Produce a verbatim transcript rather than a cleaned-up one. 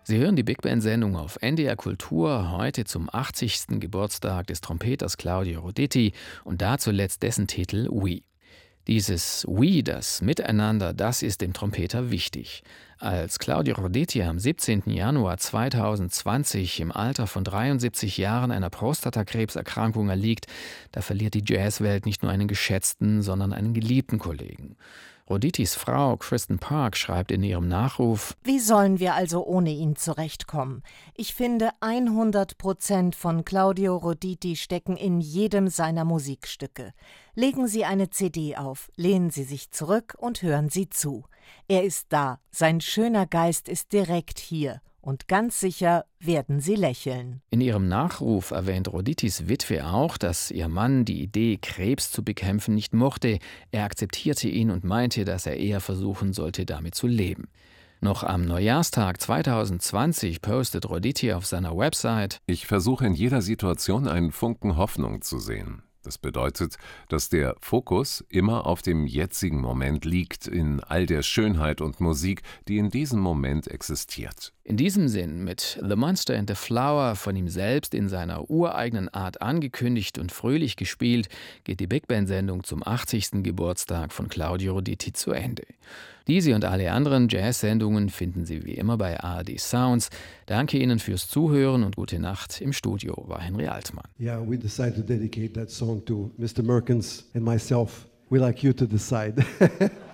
Sie hören die Big Band-Sendung auf N D R Kultur, heute zum achtzigsten Geburtstag des Trompeters Claudio Roditi und da zuletzt dessen Titel We. Dieses We, das Miteinander, das ist dem Trompeter wichtig. Als Claudio Roditi am siebzehnten Januar zweitausendzwanzig im Alter von dreiundsiebzig Jahren einer Prostatakrebserkrankung erliegt, da verliert die Jazzwelt nicht nur einen geschätzten, sondern einen geliebten Kollegen. Roditis Frau Kristen Park schreibt in ihrem Nachruf: Wie sollen wir also ohne ihn zurechtkommen? Ich finde, hundert Prozent von Claudio Roditi stecken in jedem seiner Musikstücke. Legen Sie eine C D auf, lehnen Sie sich zurück und hören Sie zu. Er ist da, sein schöner Geist ist direkt hier. Und ganz sicher werden Sie lächeln. In ihrem Nachruf erwähnt Roditis Witwe auch, dass ihr Mann die Idee, Krebs zu bekämpfen, nicht mochte. Er akzeptierte ihn und meinte, dass er eher versuchen sollte, damit zu leben. Noch am Neujahrstag zweitausendzwanzig postet Roditi auf seiner Website: Ich versuche in jeder Situation einen Funken Hoffnung zu sehen. Das bedeutet, dass der Fokus immer auf dem jetzigen Moment liegt, in all der Schönheit und Musik, die in diesem Moment existiert. In diesem Sinn, mit The Monster and the Flower von ihm selbst in seiner ureigenen Art angekündigt und fröhlich gespielt, geht die Big Band-Sendung zum achtzigsten Geburtstag von Claudio Roditi zu Ende. Diese und alle anderen Jazz-Sendungen finden Sie wie immer bei A R D Sounds. Danke Ihnen fürs Zuhören und gute Nacht. Im Studio war Henry Altmann. Yeah, we decided to dedicate that song to Mister Merkens and myself. We like you to decide.